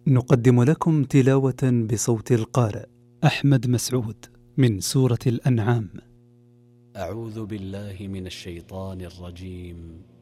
نقدم لكم تلاوة بصوت القارئ أحمد مسعود من سورة الأنعام. أعوذ بالله من الشيطان الرجيم.